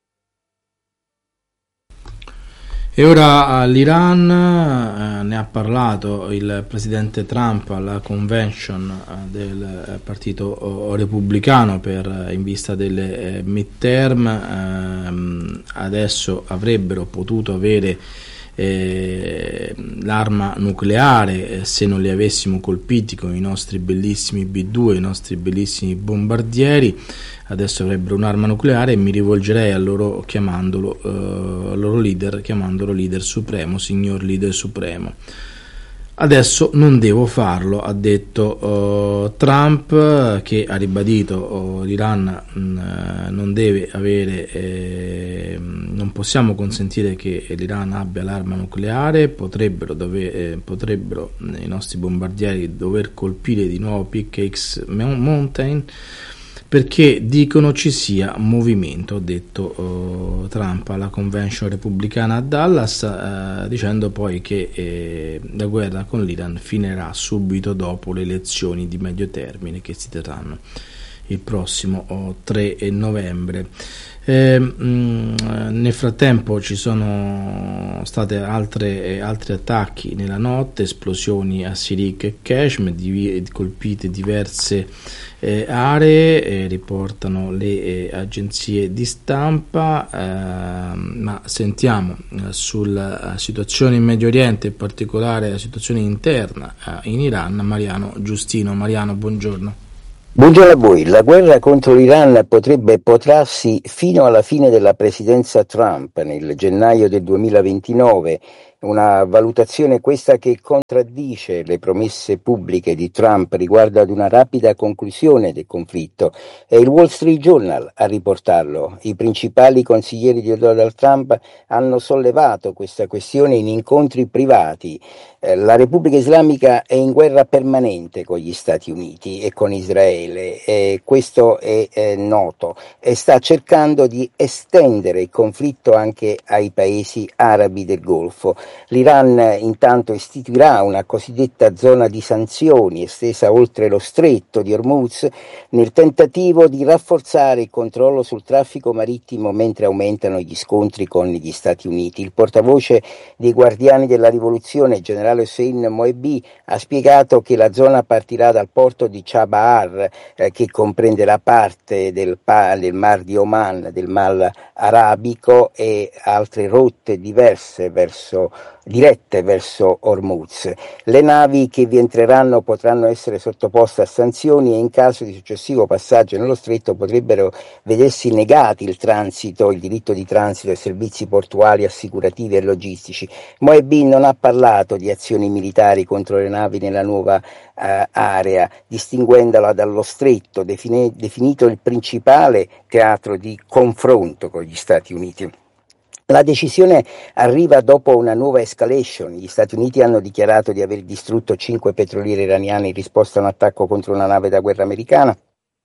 E ora l'Iran, eh, ne ha parlato il presidente Trump alla convention eh, del partito repubblicano per, in vista delle eh, midterm. Eh, adesso avrebbero potuto avere eh, l'arma nucleare eh, se non li avessimo colpiti con i nostri bellissimi B due, i nostri bellissimi bombardieri. Adesso avrebbero un'arma nucleare e mi rivolgerei a loro chiamandolo eh, al loro leader, chiamandolo leader supremo, signor leader supremo. Adesso non devo farlo, ha detto uh, Trump, che ha ribadito uh, l'Iran mh, non deve avere, eh, non possiamo consentire che l'Iran abbia l'arma nucleare, potrebbero, dover, eh, potrebbero i nostri bombardieri dover colpire di nuovo Pickaxe Mountain, perché dicono ci sia movimento, ha detto uh, Trump alla convention repubblicana a Dallas, uh, dicendo poi che eh, la guerra con l'Iran finirà subito dopo le elezioni di medio termine che si terranno il prossimo oh, tre novembre. Eh, mh, nel frattempo ci sono state altre, eh, altri attacchi nella notte, esplosioni a Sirik e Kashmir, div- colpite diverse eh, aree, eh, riportano le eh, agenzie di stampa, eh, ma sentiamo eh, sulla situazione in Medio Oriente, in particolare la situazione interna eh, in Iran, Mariano Giustino. Mariano, buongiorno. Buongiorno a voi. La guerra contro l'Iran potrebbe protrarsi fino alla fine della presidenza Trump nel gennaio del duemilaventinove, una valutazione questa che contraddice le promesse pubbliche di Trump riguardo ad una rapida conclusione del conflitto. È il Wall Street Journal a riportarlo. I principali consiglieri di Donald Trump hanno sollevato questa questione in incontri privati. Eh, la Repubblica Islamica è in guerra permanente con gli Stati Uniti e con Israele, e questo è eh, noto, e sta cercando di estendere il conflitto anche ai paesi arabi del Golfo. L'Iran intanto istituirà una cosiddetta zona di sanzioni estesa oltre lo stretto di Hormuz nel tentativo di rafforzare il controllo sul traffico marittimo mentre aumentano gli scontri con gli Stati Uniti. Il portavoce dei Guardiani della Rivoluzione, generale Hossein Moebi, ha spiegato che la zona partirà dal porto di Chabahar, eh, che comprende la parte del, pa- del Mar di Oman, del Mar Arabico, e altre rotte diverse verso dirette verso Hormuz. Le navi che vi entreranno potranno essere sottoposte a sanzioni e in caso di successivo passaggio nello stretto potrebbero vedersi negati il transito, il diritto di transito ai servizi portuali, assicurativi e logistici. Moebi non ha parlato di azioni militari contro le navi nella nuova uh, area, distinguendola dallo stretto, defini- definito il principale teatro di confronto con gli Stati Uniti. La decisione arriva dopo una nuova escalation. Gli Stati Uniti hanno dichiarato di aver distrutto cinque petroliere iraniane in risposta a un attacco contro una nave da guerra americana.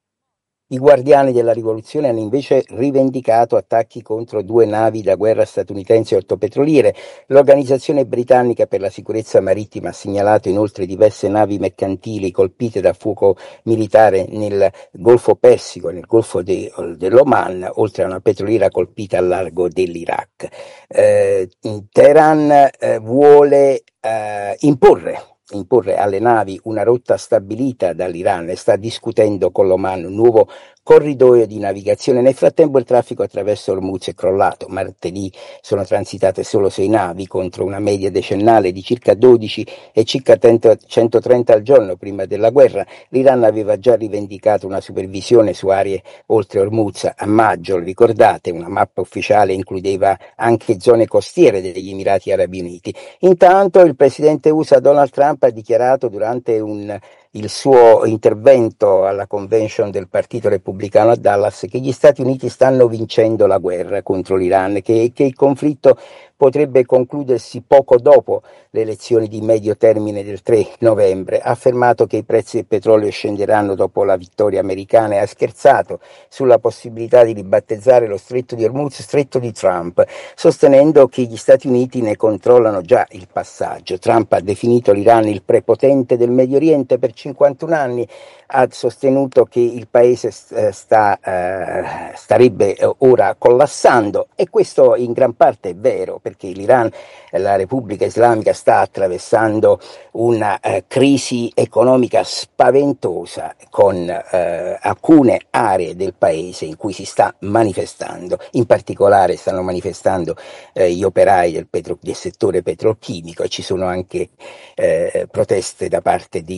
I Guardiani della Rivoluzione hanno invece rivendicato attacchi contro due navi da guerra statunitensi e otto petroliere. L'Organizzazione Britannica per la Sicurezza Marittima ha segnalato inoltre diverse navi mercantili colpite da fuoco militare nel Golfo Persico e nel Golfo de, dell'Oman, oltre a una petroliera colpita al largo dell'Iraq. Eh, Teheran eh, vuole eh, imporre imporre alle navi una rotta stabilita dall'Iran e sta discutendo con l'Oman un nuovo corridoio di navigazione. Nel frattempo il traffico attraverso Hormuz è crollato. Martedì sono transitate solo sei navi contro una media decennale di circa dodici e circa centotrenta al giorno prima della guerra. L'Iran aveva già rivendicato una supervisione su aree oltre Hormuz a maggio, ricordate, una mappa ufficiale includeva anche zone costiere degli Emirati Arabi Uniti. Intanto il presidente U S A Donald Trump ha dichiarato durante un il suo intervento alla convention del Partito Repubblicano a Dallas che gli Stati Uniti stanno vincendo la guerra contro l'Iran, che, che il conflitto potrebbe concludersi poco dopo le elezioni di medio termine del tre novembre. Ha affermato che i prezzi del petrolio scenderanno dopo la vittoria americana e ha scherzato sulla possibilità di ribattezzare lo stretto di Hormuz stretto di Trump, sostenendo che gli Stati Uniti ne controllano già il passaggio. Trump ha definito l'Iran il prepotente del Medio Oriente per cinquantuno anni, ha sostenuto che il paese sta, eh, starebbe ora collassando, e questo in gran parte è vero, perché l'Iran, la Repubblica Islamica, sta attraversando una eh, crisi economica spaventosa con eh, alcune aree del paese in cui si sta manifestando. In particolare stanno manifestando eh, gli operai del, petro, del settore petrolchimico, e ci sono anche eh, proteste da parte di eh,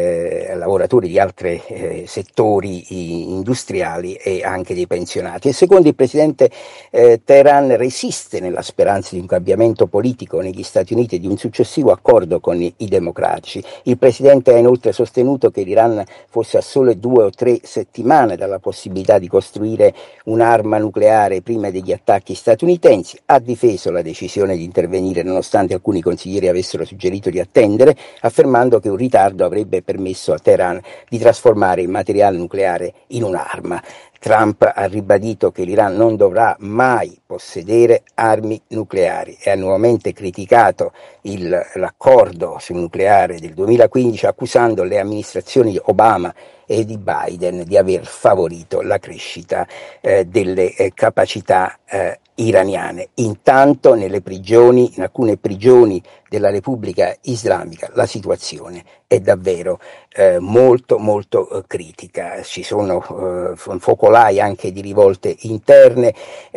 eh, lavoratori di altri eh, settori industriali e anche dei pensionati. E secondo il presidente eh, Teheran resiste nella speranza di un cambiamento politico negli Stati Uniti e di un successivo accordo con i, i democratici. Il presidente ha inoltre sostenuto che l'Iran fosse a sole due o tre settimane dalla possibilità di costruire un'arma nucleare prima degli attacchi statunitensi, ha difeso la decisione di intervenire nonostante alcuni consiglieri avessero suggerito di attendere, affermando che un ritardo avrebbe permesso a Teheran di trasformare il materiale nucleare in un'arma. Trump ha ribadito che l'Iran non dovrà mai possedere armi nucleari e ha nuovamente criticato il, l'accordo sul nucleare del duemilaquindici, accusando le amministrazioni di Obama e di Biden di aver favorito la crescita eh, delle eh, capacità eh, iraniane. Intanto nelle prigioni, in alcune prigioni della Repubblica Islamica, la situazione è davvero eh, molto molto eh, critica. Ci sono eh, focolai anche di rivolte interne,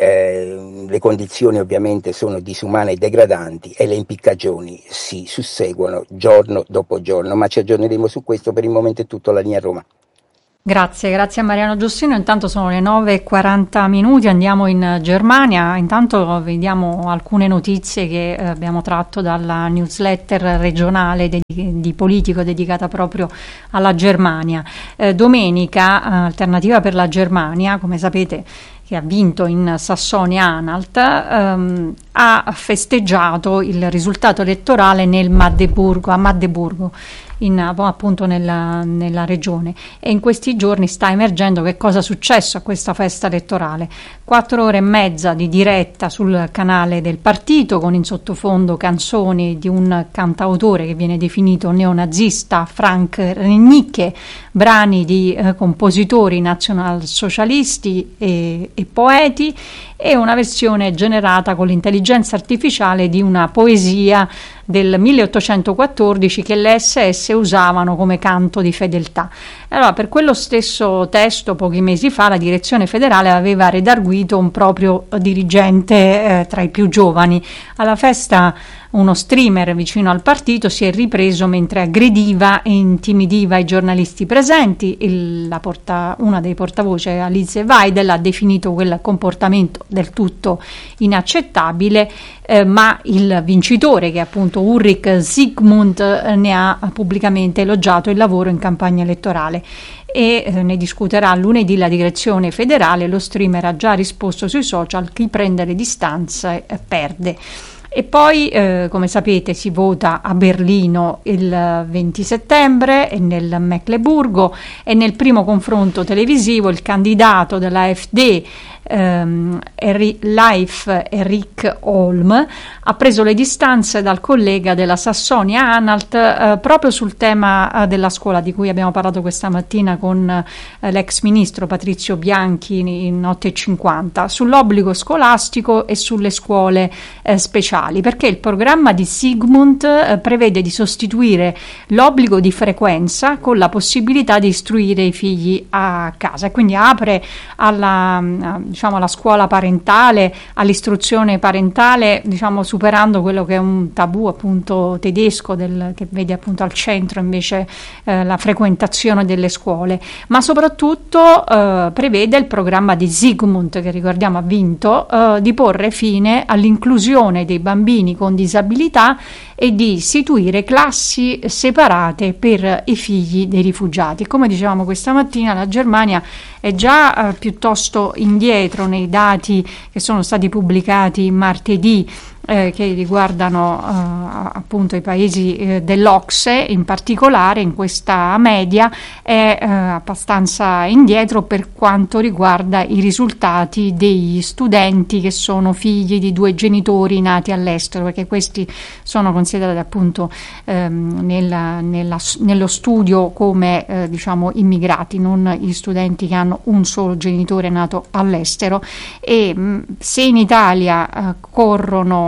eh, le condizioni ovviamente sono disumane e degradanti e le impiccagioni si susseguono giorno dopo giorno, ma ci aggiorneremo su questo. Per il momento è tutto, la linea a Roma. Grazie, grazie a Mariano Giustino. Intanto sono le nove e quaranta minuti, andiamo in Germania. Intanto vediamo alcune notizie che eh, abbiamo tratto dalla newsletter regionale de- di Politico dedicata proprio alla Germania. Eh, domenica, eh, Alternativa per la Germania, come sapete, che ha vinto in Sassonia-Anhalt, ehm, ha festeggiato il risultato elettorale nel Magdeburgo, a Magdeburgo, in, appunto nella, nella regione, e in questi giorni sta emergendo che cosa è successo a questa festa elettorale. Quattro ore e mezza di diretta sul canale del partito, con in sottofondo canzoni di un cantautore che viene definito neonazista, Frank Renicke, brani di eh, compositori nazionalsocialisti e, e poeti, e una versione generata con l'intelligenza artificiale di una poesia del milleottocentoquattordici che le esse esse usavano come canto di fedeltà. Allora, per quello stesso testo, pochi mesi fa, la direzione federale aveva redarguito un proprio dirigente eh, tra i più giovani. Alla festa uno streamer vicino al partito si è ripreso mentre aggrediva e intimidiva i giornalisti presenti. Il, la porta, una dei portavoce, Alice Weidel, ha definito quel comportamento del tutto inaccettabile, eh, ma il vincitore, che è appunto Ulrich Zygmunt, eh, ne ha pubblicamente elogiato il lavoro in campagna elettorale e eh, ne discuterà lunedì la direzione federale. Lo streamer ha già risposto sui social: chi prende le distanze eh, perde. E poi, eh, come sapete, si vota a Berlino il venti settembre e nel Mecleburgo, e nel primo confronto televisivo il candidato della AfD, ehm, Leif Erik Holm, ha preso le distanze dal collega della Sassonia-Anhalt eh, proprio sul tema eh, della scuola, di cui abbiamo parlato questa mattina con eh, l'ex ministro Patrizio Bianchi in otto e cinquanta, sull'obbligo scolastico e sulle scuole eh, speciali, perché il programma di Zygmunt eh, prevede di sostituire l'obbligo di frequenza con la possibilità di istruire i figli a casa, e quindi apre alla, diciamo, alla scuola parentale, all'istruzione parentale, diciamo, superando quello che è un tabù appunto tedesco, del, che vede appunto al centro invece eh, la frequentazione delle scuole, ma soprattutto eh, prevede il programma di Zygmunt, che ricordiamo ha vinto, eh, di porre fine all'inclusione dei bambini con disabilità e di istituire classi separate per i figli dei rifugiati. Come dicevamo questa mattina, la Germania è già eh, piuttosto indietro nei dati che sono stati pubblicati martedì, eh, che riguardano eh, appunto i paesi eh, dell'O C S E. In particolare in questa media è eh, abbastanza indietro per quanto riguarda i risultati degli studenti che sono figli di due genitori nati all'estero, perché questi sono considerati appunto ehm, nella, nella, nello studio come eh, diciamo immigrati, non gli studenti che hanno un solo genitore nato all'estero. E mh, se in Italia eh, corrono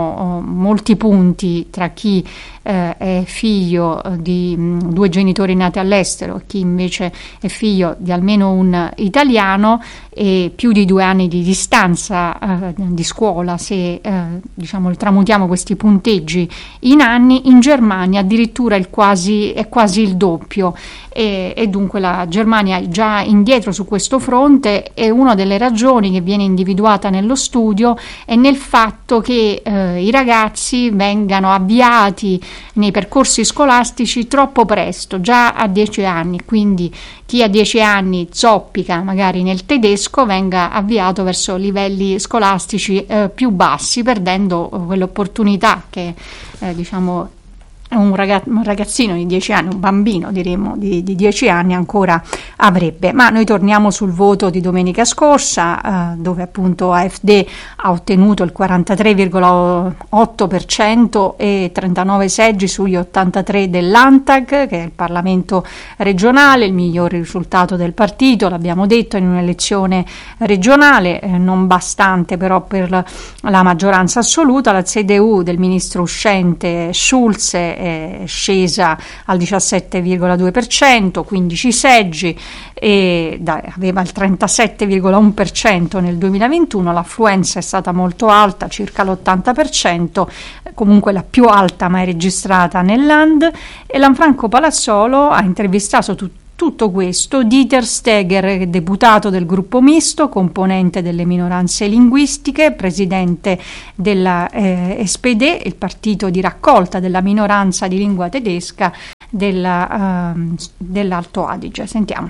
sono uh, molti punti tra chi uh, è figlio di mh, due genitori nati all'estero e chi invece è figlio di almeno un italiano, e più di due anni di distanza uh, di scuola. Se uh, diciamo tramutiamo questi punteggi in anni, in Germania addirittura il quasi, è quasi il doppio, e, e dunque la Germania è già indietro su questo fronte, e una delle ragioni che viene individuata nello studio è nel fatto che eh, i ragazzi vengano avviati nei percorsi scolastici troppo presto, già a dieci anni, quindi chi a dieci anni zoppica magari nel tedesco venga avviato verso livelli scolastici eh, più bassi, perdendo quell'opportunità che eh, diciamo un ragazzino di dieci anni, un bambino diremmo di, di dieci anni ancora avrebbe. Ma noi torniamo sul voto di domenica scorsa, eh, dove appunto A F D ha ottenuto il quarantatré virgola otto per cento e trentanove seggi sugli ottantatré dell'Antag, che è il Parlamento regionale, il migliore risultato del partito, l'abbiamo detto, in un'elezione regionale, eh, non bastante però per la, la maggioranza assoluta. La C D U del ministro uscente Schulz è scesa al diciassette virgola due per cento, quindici seggi, e dai, aveva il trentasette virgola uno per cento nel duemilaventuno. L'affluenza è stata molto alta, circa l'ottanta per cento, comunque la più alta mai registrata nel Land. E Lanfranco Palazzolo ha intervistato tutti Tutto questo Dieter Steger, deputato del gruppo misto, componente delle minoranze linguistiche, presidente della eh, S P D, il partito di raccolta della minoranza di lingua tedesca della, uh, dell'Alto Adige. Sentiamo.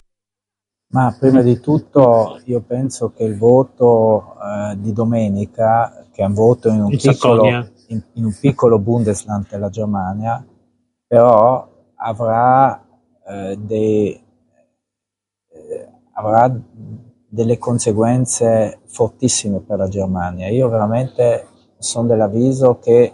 Ma prima di tutto io penso che il voto uh, di domenica, che è un voto in un, in piccolo, in, in un piccolo Bundesland della Germania, però avrà Eh, dei, eh, avrà delle conseguenze fortissime per la Germania. Io veramente sono dell'avviso che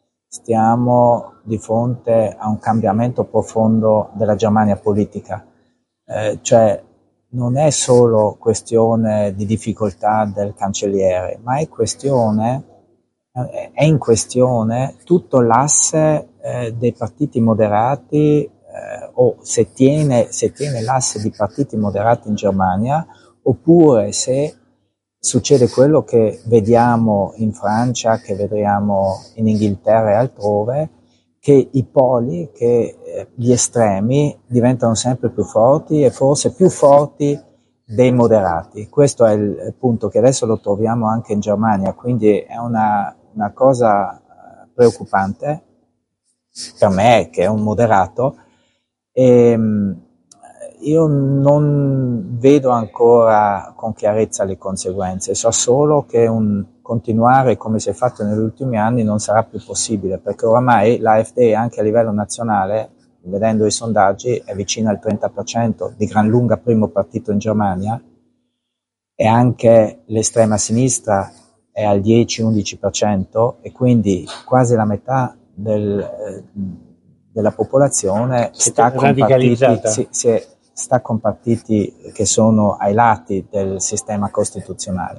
stiamo di fronte a un cambiamento profondo della Germania politica, eh, cioè non è solo questione di difficoltà del cancelliere, ma è questione è in questione tutto l'asse eh, dei partiti moderati, Eh, o se tiene, se tiene l'asse di partiti moderati in Germania, oppure se succede quello che vediamo in Francia, che vedremo in Inghilterra e altrove, che i poli, che eh, gli estremi diventano sempre più forti e forse più forti dei moderati. Questo è il punto, che adesso lo troviamo anche in Germania, quindi è una, una cosa preoccupante per me, che è un moderato. E io non vedo ancora con chiarezza le conseguenze, so solo che un continuare come si è fatto negli ultimi anni non sarà più possibile, perché oramai l'A F D anche a livello nazionale, vedendo i sondaggi, è vicina al trenta per cento, di gran lunga primo partito in Germania, e anche l'estrema sinistra è al dieci undici per cento, e quindi quasi la metà del eh, della popolazione sta con, partiti, si, si è, sta con partiti che sono ai lati del sistema costituzionale.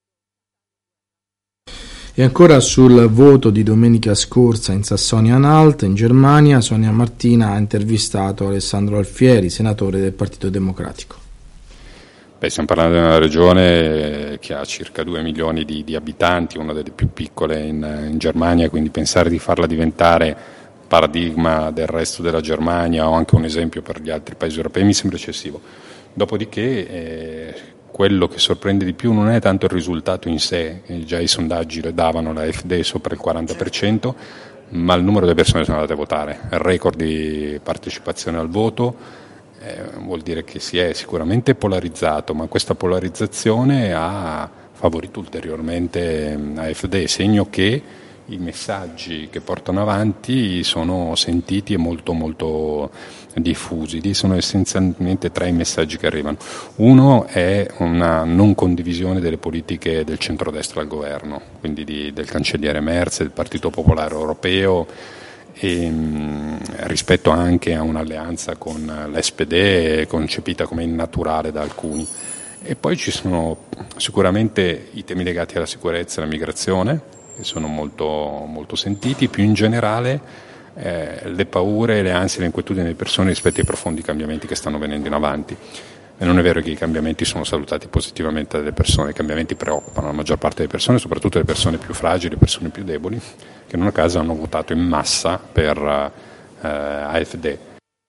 E ancora sul voto di domenica scorsa in Sassonia-Anhalt, in Germania, Sonia Martina ha intervistato Alessandro Alfieri, senatore del Partito Democratico. Beh, stiamo parlando di una regione che ha circa due milioni di, di abitanti, una delle più piccole in, in Germania, quindi pensare di farla diventare paradigma del resto della Germania o anche un esempio per gli altri paesi europei mi sembra eccessivo. Dopodiché eh, quello che sorprende di più non è tanto il risultato in sé, già i sondaggi le davano la A F D sopra il quaranta per cento, ma il numero delle persone che sono andate a votare. Il record di partecipazione al voto eh, vuol dire che si è sicuramente polarizzato, ma questa polarizzazione ha favorito ulteriormente A F D, segno che i messaggi che portano avanti sono sentiti e molto molto diffusi. Lì sono essenzialmente tre i messaggi che arrivano. Uno è una non condivisione delle politiche del centrodestra al governo, quindi di, del cancelliere Merz, del Partito Popolare Europeo, e, mh, rispetto anche a un'alleanza con l'S P D concepita come innaturale da alcuni. E poi ci sono sicuramente i temi legati alla sicurezza e alla migrazione, che sono molto, molto sentiti, più in generale eh, le paure, le ansie, le inquietudini delle persone rispetto ai profondi cambiamenti che stanno venendo in avanti. E non è vero che i cambiamenti sono salutati positivamente dalle persone, i cambiamenti preoccupano la maggior parte delle persone, soprattutto le persone più fragili, le persone più deboli, che non a caso hanno votato in massa per eh, A F D.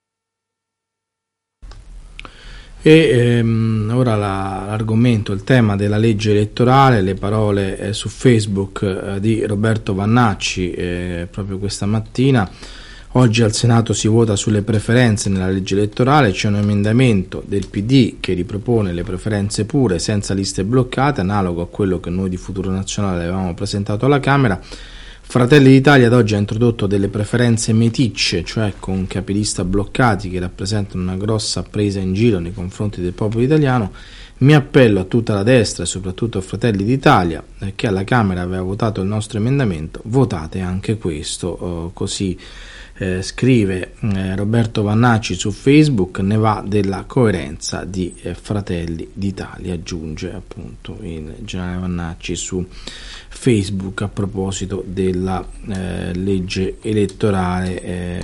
E ehm, ora la, l'argomento, il tema della legge elettorale, le parole eh, su Facebook eh, di Roberto Vannacci eh, proprio questa mattina. Oggi al Senato si vota sulle preferenze nella legge elettorale, c'è un emendamento del P D che ripropone le preferenze pure senza liste bloccate, analogo a quello che noi di Futuro Nazionale avevamo presentato alla Camera. Fratelli d'Italia ad oggi ha introdotto delle preferenze meticce, cioè con capilista bloccati che rappresentano una grossa presa in giro nei confronti del popolo italiano. Mi appello a tutta la destra e soprattutto a Fratelli d'Italia, eh, che alla Camera aveva votato il nostro emendamento, votate anche questo, oh, così Eh, scrive eh, Roberto Vannacci su Facebook, ne va della coerenza di eh, Fratelli d'Italia, aggiunge appunto il generale Vannacci su Facebook a proposito della eh, legge elettorale,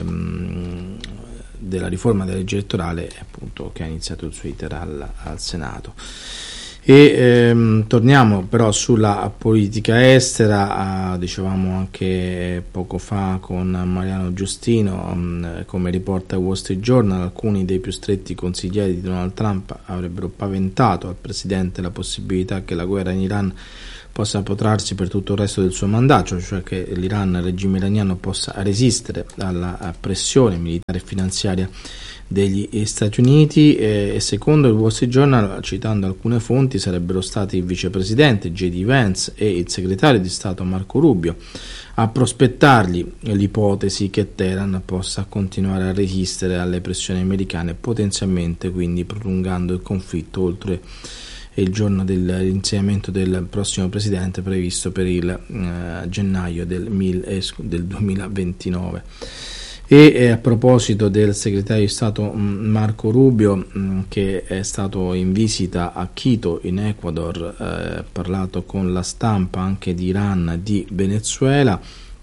ehm, della riforma della legge elettorale appunto che ha iniziato il suo iter al, al Senato. E ehm, torniamo però sulla politica estera, ah, dicevamo anche poco fa con Mariano Giustino, mh, come riporta Wall Street Journal, alcuni dei più stretti consiglieri di Donald Trump avrebbero paventato al presidente la possibilità che la guerra in Iran possa protrarsi per tutto il resto del suo mandato, cioè che l'Iran, il regime iraniano, possa resistere alla pressione militare e finanziaria degli Stati Uniti, e secondo il Wall Street Journal, citando alcune fonti, sarebbero stati il vicepresidente J D Vance e il segretario di Stato Marco Rubio a prospettargli l'ipotesi che Teheran possa continuare a resistere alle pressioni americane, potenzialmente quindi prolungando il conflitto oltre il giorno dell'insediamento del prossimo presidente previsto per il eh, gennaio del, mil, eh, del duemilaventinove. E eh, a proposito del segretario di Stato mh, Marco Rubio, mh, che è stato in visita a Quito in Ecuador, ha eh, parlato con la stampa anche di Iran e di Venezuela.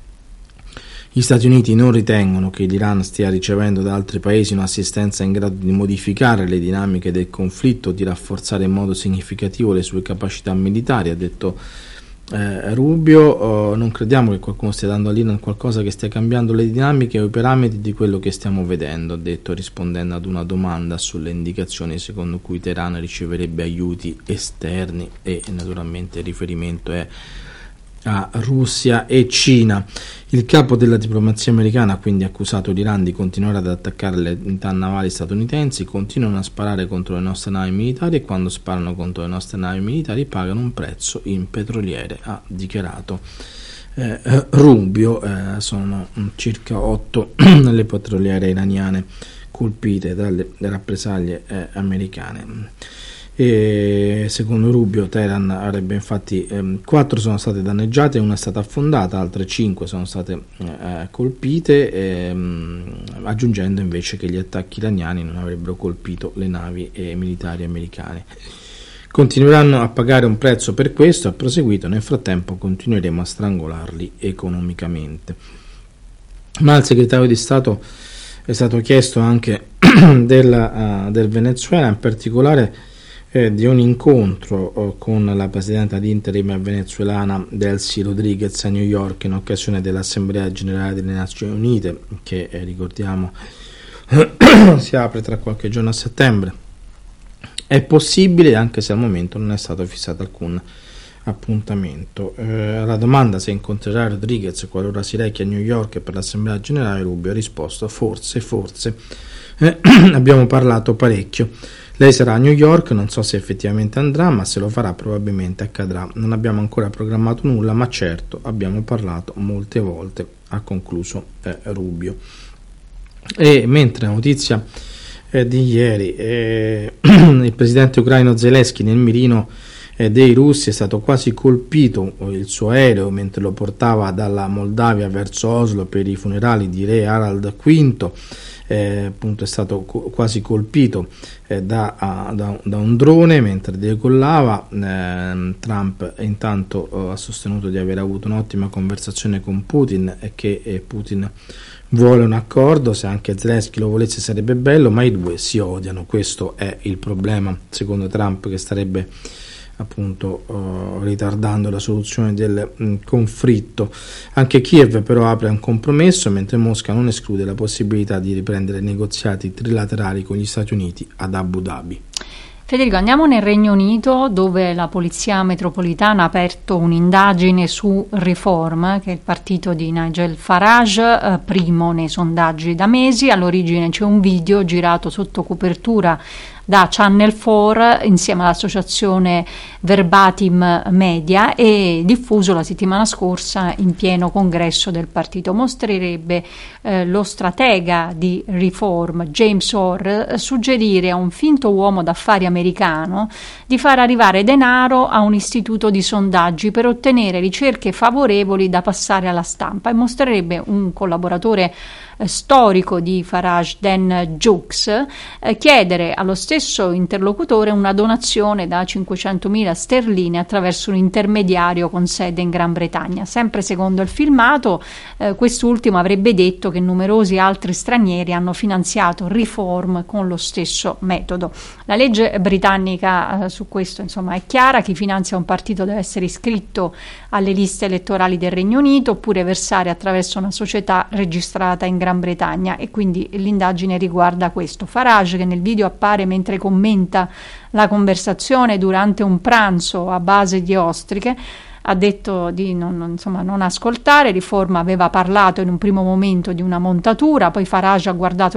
Gli Stati Uniti non ritengono che l'Iran stia ricevendo da altri paesi un'assistenza in grado di modificare le dinamiche del conflitto o di rafforzare in modo significativo le sue capacità militari, ha detto eh, Rubio. Oh, non crediamo che qualcuno stia dando all'Iran qualcosa che stia cambiando le dinamiche o i parametri di quello che stiamo vedendo, ha detto, rispondendo ad una domanda sulle indicazioni secondo cui Teheran riceverebbe aiuti esterni, e naturalmente il riferimento è a Russia e Cina. Il capo della diplomazia americana ha quindi accusato l'Iran di continuare ad attaccare le unità navali statunitensi, continuano a sparare contro le nostre navi militari e quando sparano contro le nostre navi militari pagano un prezzo in petroliere, ha dichiarato eh, Rubio. Eh, sono circa otto le petroliere iraniane colpite dalle rappresaglie eh, americane. E secondo Rubio Teheran avrebbe infatti ehm, quattro sono state danneggiate, una è stata affondata, altre cinque sono state eh, colpite, ehm, aggiungendo invece che gli attacchi iraniani non avrebbero colpito le navi eh, militari americane. Continueranno a pagare un prezzo per questo, ha proseguito, nel frattempo continueremo a strangolarli economicamente. Ma al segretario di Stato è stato chiesto anche del, uh, del Venezuela, in particolare Eh, di un incontro eh, con la presidenta di interim venezuelana Delcy Rodriguez a New York in occasione dell'Assemblea Generale delle Nazioni Unite, che eh, ricordiamo si apre tra qualche giorno a settembre. È possibile, anche se al momento non è stato fissato alcun appuntamento. Eh, alla domanda se incontrerà Rodriguez qualora si rechi a New York per l'Assemblea Generale, Rubio ha risposto forse, forse eh, abbiamo parlato parecchio. Lei sarà a New York, non so se effettivamente andrà, ma se lo farà probabilmente accadrà. Non abbiamo ancora programmato nulla, ma certo abbiamo parlato molte volte, ha concluso eh, Rubio. E mentre la notizia eh, di ieri, eh, il presidente ucraino Zelensky nel mirino eh, dei russi, è stato quasi colpito il suo aereo mentre lo portava dalla Moldavia verso Oslo per i funerali di re Harald quinto. eh, appunto è stato co- quasi colpito eh, da, a, da, da un drone mentre decollava. eh, Trump intanto eh, ha sostenuto di aver avuto un'ottima conversazione con Putin e che eh, Putin vuole un accordo, se anche Zelensky lo volesse sarebbe bello, ma i due si odiano, questo è il problema secondo Trump, che starebbe appunto uh, ritardando la soluzione del mh, conflitto. Anche Kiev però apre un compromesso, mentre Mosca non esclude la possibilità di riprendere negoziati trilaterali con gli Stati Uniti ad Abu Dhabi. Federico, andiamo nel Regno Unito, dove la Polizia Metropolitana ha aperto un'indagine su Reform, che è il partito di Nigel Farage, eh, primo nei sondaggi da mesi. All'origine c'è un video girato sotto copertura da Channel quattro insieme all'associazione Verbatim Media e diffuso la settimana scorsa in pieno congresso del partito. Mostrerebbe eh, lo stratega di Reform, James Orr, suggerire a un finto uomo d'affari americano di far arrivare denaro a un istituto di sondaggi per ottenere ricerche favorevoli da passare alla stampa, e mostrerebbe un collaboratore storico di Farage, Dan Jukes, eh, chiedere allo stesso interlocutore una donazione da cinquecentomila sterline attraverso un intermediario con sede in Gran Bretagna. Sempre secondo il filmato, eh, quest'ultimo avrebbe detto che numerosi altri stranieri hanno finanziato Reform con lo stesso metodo. La legge britannica eh, su questo insomma è chiara: chi finanzia un partito deve essere iscritto alle liste elettorali del Regno Unito oppure versare attraverso una società registrata in Gran Bretagna, e quindi l'indagine riguarda questo. Farage, che nel video appare mentre commenta la conversazione durante un pranzo a base di ostriche, ha detto di non, non, insomma, non ascoltare. Riforma aveva parlato in un primo momento di una montatura, poi Farage ha guardato